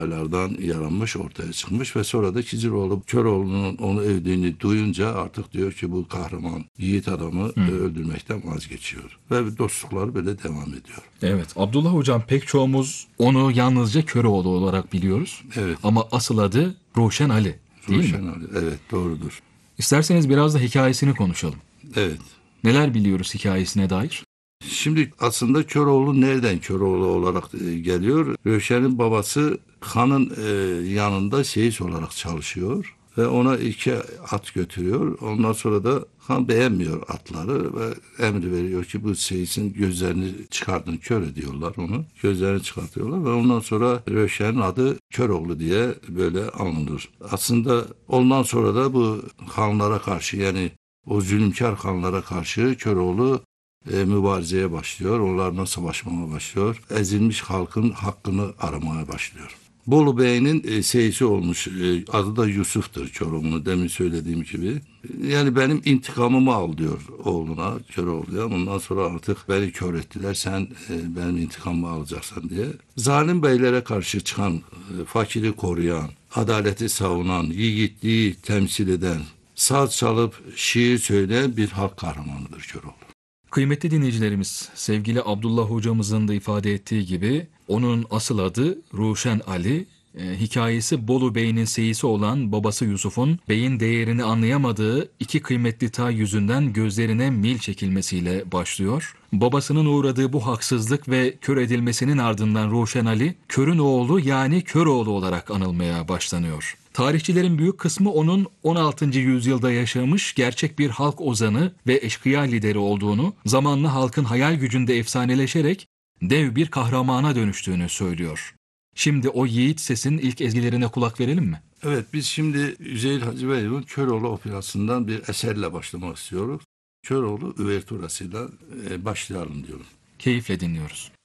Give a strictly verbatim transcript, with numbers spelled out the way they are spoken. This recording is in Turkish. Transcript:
Lardan yaranmış, ortaya çıkmış ve sonra da Kiciloğlu Köroğlu'nun onu övdüğünü duyunca artık diyor ki bu kahraman yiğit adamı Hı. e, öldürmekten vazgeçiyor. Ve dostlukları böyle devam ediyor. Evet, Abdullah Hocam, pek çoğumuz onu yalnızca Köroğlu olarak biliyoruz. Evet. Ama asıl adı Ruşen Ali, değil mi? Ruşen Ali. Evet, doğrudur. İsterseniz biraz da hikayesini konuşalım. Evet. Neler biliyoruz hikayesine dair? Şimdi aslında Köroğlu nereden Köroğlu olarak e, geliyor? Röşen'in babası hanın e, yanında seyis olarak çalışıyor ve ona iki at götürüyor. Ondan sonra da han beğenmiyor atları ve emri veriyor ki bu seyisin gözlerini çıkartın, kör ediyorlar onu. Gözlerini çıkartıyorlar ve ondan sonra Röşen'in adı Köroğlu diye böyle anılır. Aslında ondan sonra da bu hanlara karşı, yani o zulümkar hanlara karşı Köroğlu e, mübarizeye başlıyor. Onlarla savaşmaya başlıyor. Ezilmiş halkın hakkını aramaya başlıyor. Bolu Bey'in e, seyisi olmuş. E, adı da Yusuf'tur Çorumlu, demin söylediğim gibi. E, yani benim intikamımı al diyor oğluna, Köroğlu'ya. Ondan sonra artık beni kör ettiler, sen e, benim intikamımı alacaksın diye. Zalim beylere karşı çıkan, e, fakiri koruyan, adaleti savunan, yiğitliği temsil eden, saz çalıp şiir söyleyen bir halk kahramanıdır Köroğlu. Kıymetli dinleyicilerimiz, sevgili Abdullah hocamızın da ifade ettiği gibi onun asıl adı Ruşen Ali. E, hikayesi Bolu Bey'in seyisi olan babası Yusuf'un beyin değerini anlayamadığı iki kıymetli tay yüzünden gözlerine mil çekilmesiyle başlıyor. Babasının uğradığı bu haksızlık ve kör edilmesinin ardından Ruşen Ali, körün oğlu yani Köroğlu olarak anılmaya başlanıyor. Tarihçilerin büyük kısmı onun on altıncı yüzyılda yaşamış gerçek bir halk ozanı ve eşkıya lideri olduğunu, zamanla halkın hayal gücünde efsaneleşerek dev bir kahramana dönüştüğünü söylüyor. Şimdi o yiğit sesin ilk ezgilerine kulak verelim mi? Evet, biz şimdi Üzeyir Hacıbeyev'in Köroğlu operasından bir eserle başlamak istiyoruz. Köroğlu üvertürasıyla e, başlayalım diyorum. Keyifle dinliyoruz.